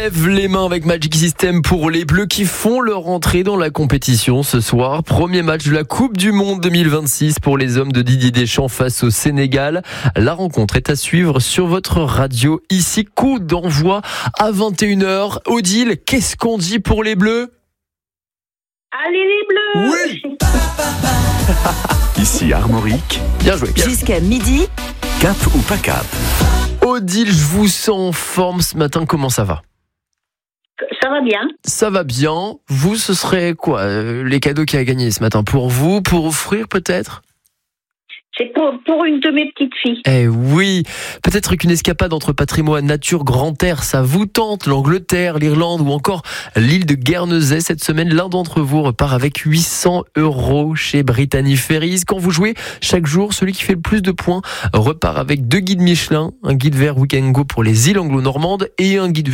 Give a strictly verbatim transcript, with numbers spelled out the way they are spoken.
lève les mains avec Magic System pour les Bleus qui font leur entrée dans la compétition ce soir. Premier match de la Coupe du Monde deux mille vingt-six pour les hommes de Didier Deschamps face au Sénégal. La rencontre est à suivre sur votre radio. Ici, coup d'envoi à vingt et une heures. Odile, qu'est-ce qu'on dit pour les Bleus ? Allez les Bleus! Oui. Ici Armorique. Bien joué. Bien. Jusqu'à midi. Cap ou pas cap? Odile, je vous sens en forme ce matin. Comment ça va ? Ça va bien. Ça va bien. Vous, ce serait quoi euh, les cadeaux qu'il y a à gagner ce matin ? Pour vous, pour offrir peut-être ? C'est pour, pour une de mes petites filles. Eh oui, peut-être qu'une escapade entre patrimoine, nature, grand air, ça vous tente. L'Angleterre, l'Irlande ou encore l'île de Guernesey. Cette semaine, l'un d'entre vous repart avec huit cents euros chez Brittany Ferries. Quand vous jouez, chaque jour, celui qui fait le plus de points repart avec deux guides Michelin, un guide vert Week and Go pour les îles anglo-normandes et un guide